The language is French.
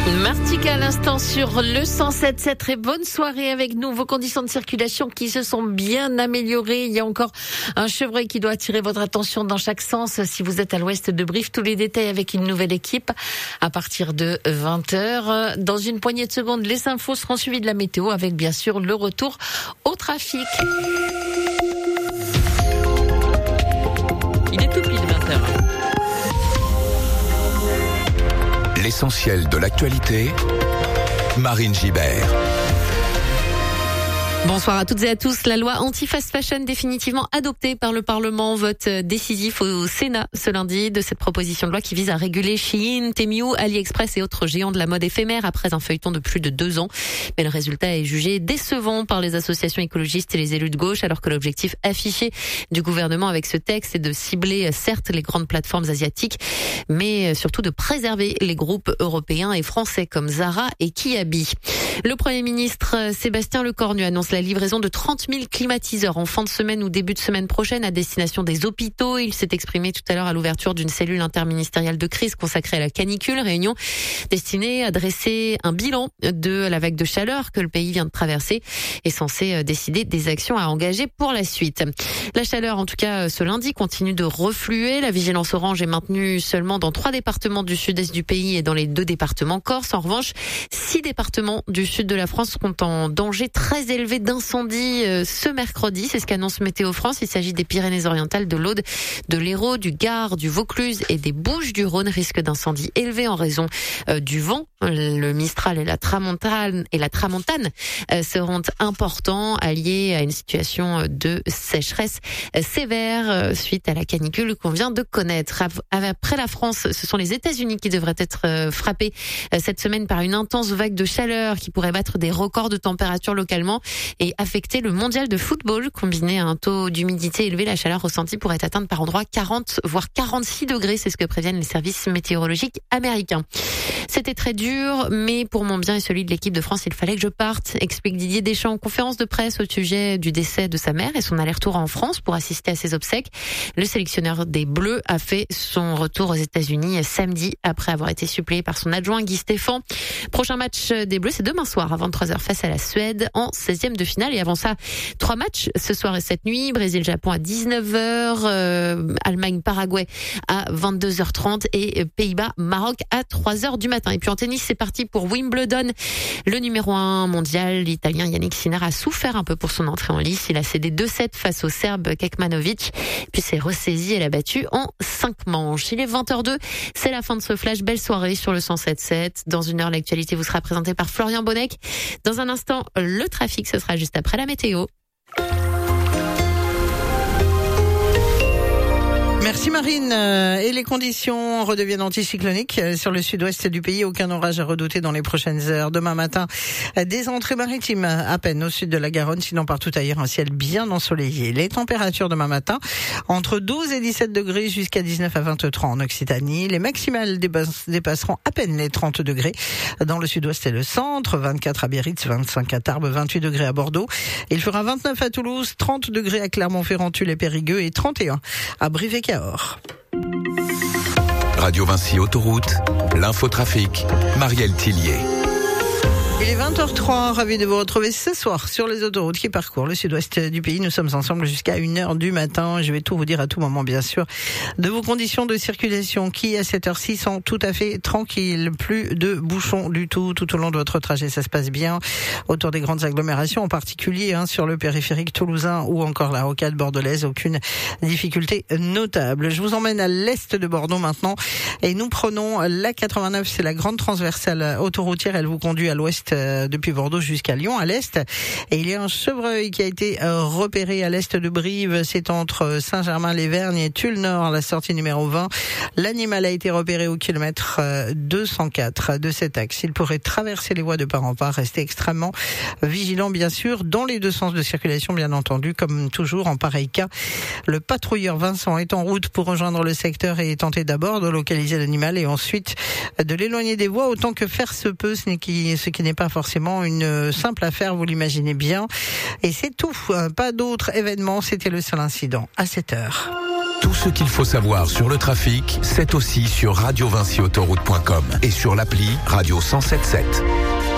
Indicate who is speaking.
Speaker 1: Martika à l'instant sur le 107.7. Très bonne soirée avec nous. Vos conditions de circulation qui se sont bien améliorées. Il y a encore un chevreuil qui doit attirer votre attention dans chaque sens. Si vous êtes à l'ouest de Brive, tous les détails avec une nouvelle équipe à partir de 20h. Dans une poignée de secondes, les infos seront suivies de la météo avec bien sûr le retour au trafic. Il est tout pile 20h.
Speaker 2: L'essentiel de l'actualité, Marine Gibert.
Speaker 1: Bonsoir à toutes et à tous. La loi anti-fast fashion définitivement adoptée par le Parlement. Vote décisif au Sénat ce lundi de cette proposition de loi qui vise à réguler Shein, Temu, AliExpress et autres géants de la mode éphémère après un feuilleton de plus de 2 ans. Mais le résultat est jugé décevant par les associations écologistes et les élus de gauche, alors que l'objectif affiché du gouvernement avec ce texte est de cibler certes les grandes plateformes asiatiques, mais surtout de préserver les groupes européens et français comme Zara et Kiabi. Le Premier ministre Sébastien Lecornu annonce la livraison de 30 000 climatiseurs en fin de semaine ou début de semaine prochaine à destination des hôpitaux. Il s'est exprimé tout à l'heure à l'ouverture d'une cellule interministérielle de crise consacrée à la canicule, réunion destinée à dresser un bilan de la vague de chaleur que le pays vient de traverser et censée décider des actions à engager pour la suite. La chaleur, en tout cas ce lundi, continue de refluer. La vigilance orange est maintenue seulement dans 3 départements du sud-est du pays et dans les 2 départements corse. En revanche, 6 départements du sud de la France sont en danger très élevé d'incendie ce mercredi. C'est ce qu'annonce Météo France. Il s'agit des Pyrénées-Orientales, de l'Aude, de l'Hérault, du Gard, du Vaucluse et des Bouches-du-Rhône. Risque d'incendie élevé en raison du vent. Le Mistral et la Tramontane seront importants, alliés à une situation de sécheresse sévère suite à la canicule qu'on vient de connaître. Après la France, ce sont les États-Unis qui devraient être frappés cette semaine par une intense vague de chaleur qui pourrait battre des records de température localement et affecter le mondial de football. Combiné à un taux d'humidité élevé, la chaleur ressentie pourrait atteindre par endroits 40 voire 46 degrés. C'est ce que préviennent les services météorologiques américains. C'était très dur, mais pour mon bien et celui de l'équipe de France, il fallait que je parte, explique Didier Deschamps en conférence de presse au sujet du décès de sa mère et son aller-retour en France pour assister à ses obsèques. Le sélectionneur des Bleus a fait son retour aux États-Unis samedi après avoir été suppléé par son adjoint Guy Stéphane. Prochain match des Bleus, c'est demain soir à 23h face à la Suède en 16e de finale. Et avant ça, 3 matchs ce soir et cette nuit. Brésil-Japon à 19h, Allemagne-Paraguay à 22h30 et Pays-Bas-Maroc à 3h du matin. Et puis en tennis, c'est parti pour Wimbledon. Le numéro 1 mondial, l'Italien Yannick Sinner, a souffert un peu pour son entrée en lice. Il a cédé 2-7 face au Serbe Kekmanovic, puis s'est ressaisi et l'a battu en 5 manches. Il est 20h02, c'est la fin de ce flash. Belle soirée sur le 107.7. Dans une heure, l'actualité vous sera présentée par Florian Bonnec. Dans un instant, le trafic, ce sera juste après la météo.
Speaker 3: Merci Marine. Et les conditions redeviennent anticycloniques sur le sud-ouest du pays. Aucun orage à redouter dans les prochaines heures. Demain matin, des entrées maritimes à peine au sud de la Garonne. Sinon, partout ailleurs, un ciel bien ensoleillé. Les températures demain matin, entre 12 et 17 degrés jusqu'à 19 à 23 en Occitanie. Les maximales dépasseront à peine les 30 degrés dans le sud-ouest et le centre. 24 à Biarritz, 25 à Tarbes, 28 degrés à Bordeaux. Il fera 29 à Toulouse, 30 degrés à Clermont-Ferrand, Tulle et Périgueux et 31 à Brive et Cahors.
Speaker 2: Radio Vinci Autoroute, l'infotrafic, Marielle Tillier.
Speaker 3: Il est 20h03, ravi de vous retrouver ce soir sur les autoroutes qui parcourent le sud-ouest du pays. Nous sommes ensemble jusqu'à 1h du matin. Je vais tout vous dire à tout moment, bien sûr, de vos conditions de circulation qui, à cette heure-ci, sont tout à fait tranquilles. Plus de bouchons du tout au long de votre trajet. Ça se passe bien autour des grandes agglomérations, en particulier sur le périphérique toulousain ou encore la rocade bordelaise. Aucune difficulté notable. Je vous emmène à l'est de Bordeaux maintenant et nous prenons la 89. C'est la grande transversale autoroutière. Elle vous conduit à l'ouest depuis Bordeaux jusqu'à Lyon à l'est. Et il y a un chevreuil qui a été repéré à l'est de Brive. C'est entre Saint-Germain-les-Vergnes et Tulle-Nord, la sortie numéro 20. L'animal a été repéré au kilomètre 204 de cet axe. Il pourrait traverser les voies de part en part. Restez extrêmement vigilant, bien sûr, dans les 2 sens de circulation, bien entendu. Comme toujours, en pareil cas, le patrouilleur Vincent est en route pour rejoindre le secteur et tenter d'abord de localiser l'animal et ensuite de l'éloigner des voies autant que faire se peut. Ce qui n'est pas forcément une simple affaire, vous l'imaginez bien. Et c'est tout. Pas d'autres événements. C'était le seul incident à cette heure.
Speaker 2: Tout ce qu'il faut savoir sur le trafic, c'est aussi sur radiovinciautoroute.com et sur l'appli Radio 107.7.